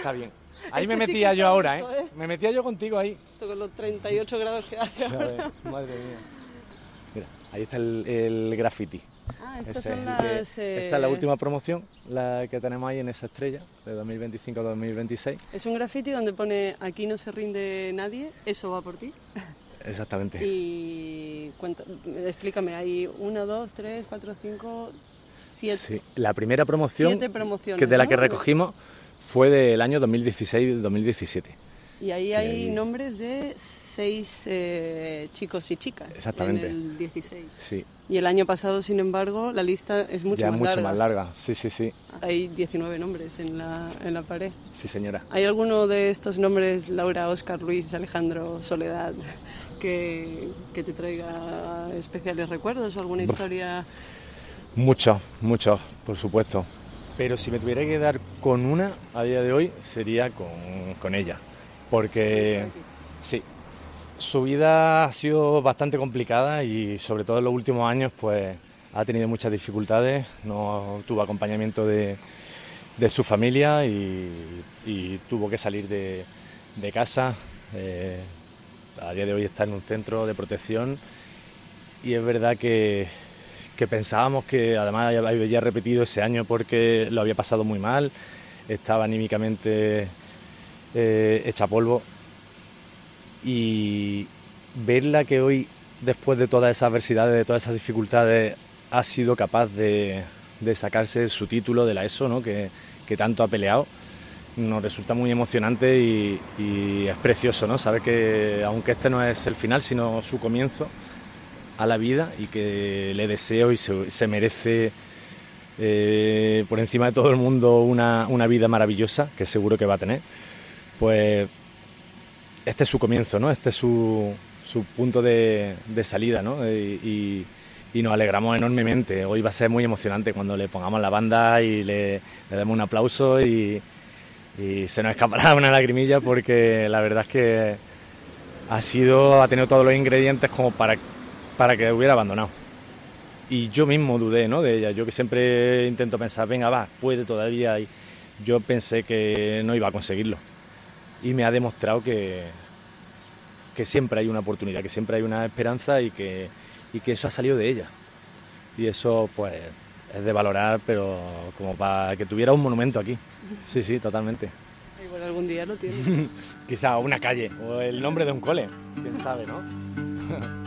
está bien. Ahí me metía yo ahora, ¿eh? Me metía yo contigo ahí. Esto con los 38 grados que hace. A ver, madre mía. Mira, ahí está el graffiti. Ah, estas Ese son es las... esta es la última promoción, la que tenemos ahí en esa estrella, de 2025 a 2026. Es un graffiti donde pone aquí no se rinde nadie, eso va por ti. Exactamente. Y explícame, hay 1, 2, 3, 4, 5, 7. Sí, la primera promoción 7 promociones, que de la ¿no? que recogimos fue del año 2016-2017. Y ahí hay nombres de 6 chicos y chicas. Exactamente. En el 16. Sí. Y el año pasado, sin embargo, la lista es mucho más larga. Sí. Hay 19 nombres en la pared. Sí, señora. ¿Hay alguno de estos nombres, Laura, Óscar, Luis, Alejandro, Soledad, que te traiga especiales recuerdos o alguna historia? Muchos, por supuesto. Pero si me tuviera que quedar con una a día de hoy, sería con ella. Porque sí, su vida ha sido bastante complicada y sobre todo en los últimos años pues ha tenido muchas dificultades, no tuvo acompañamiento de su familia y tuvo que salir de casa. A día de hoy está en un centro de protección y es verdad que pensábamos que además había repetido ese año porque lo había pasado muy mal, estaba anímicamente hecha polvo, y verla que hoy, después de todas esas adversidades, de todas esas dificultades, ha sido capaz de sacarse su título de la ESO, ¿no? que tanto ha peleado, nos resulta muy emocionante y es precioso, ¿no? Saber que aunque este no es el final, sino su comienzo a la vida, y que le deseo y se merece por encima de todo el mundo una vida maravillosa, que seguro que va a tener. Pues este es su comienzo, ¿no? Este es su punto de salida, ¿no? Y nos alegramos enormemente. Hoy va a ser muy emocionante cuando le pongamos la banda y le demos un aplauso y se nos escapará una lagrimilla, porque la verdad es que ha tenido todos los ingredientes como para que hubiera abandonado. Y yo mismo dudé, ¿no?, de ella. Yo que siempre intento pensar, venga, va, puede todavía. Y yo pensé que no iba a conseguirlo. Y me ha demostrado que siempre hay una oportunidad, que siempre hay una esperanza y que eso ha salido de ella. Y eso, pues, es de valorar, pero como para que tuviera un monumento aquí. Sí, totalmente. Igual algún día lo tiene. Quizá una calle o el nombre de un cole, quién sabe, ¿no?